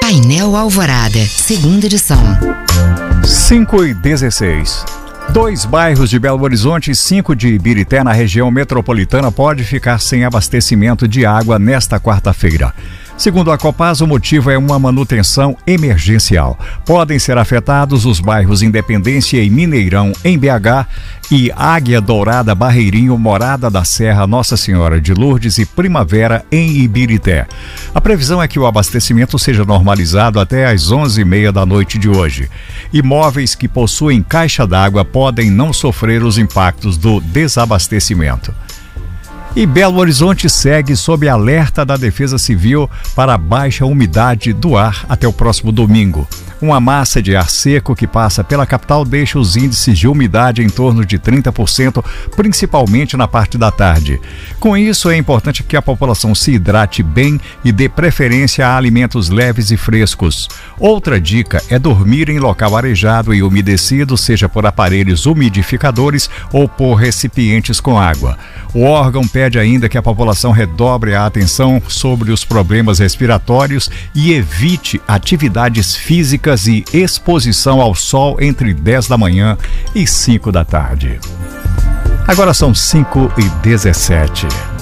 Painel Alvorada, segunda edição. 5:16. 2 bairros de Belo Horizonte e 5 de Ibirité, na região metropolitana, pode ficar sem abastecimento de água nesta quarta-feira. Segundo a Copasa, o motivo é uma manutenção emergencial. Podem ser afetados os bairros Independência e Mineirão, em BH, e Águia Dourada, Barreirinho, Morada da Serra, Nossa Senhora de Lourdes e Primavera, em Ibirité. A previsão é que o abastecimento seja normalizado até às 11h30 da noite de hoje. Imóveis que possuem caixa d'água podem não sofrer os impactos do desabastecimento. E Belo Horizonte segue sob alerta da Defesa Civil para baixa umidade do ar até o próximo domingo. Uma massa de ar seco que passa pela capital deixa os índices de umidade em torno de 30%, principalmente na parte da tarde. Com isso, é importante que a população se hidrate bem e dê preferência a alimentos leves e frescos. Outra dica é dormir em local arejado e umedecido, seja por aparelhos umidificadores ou por recipientes com água. O órgão pede ainda que a população redobre a atenção sobre os problemas respiratórios e evite atividades físicas e exposição ao sol entre 10 da manhã e 5 da tarde. Agora são 5:17.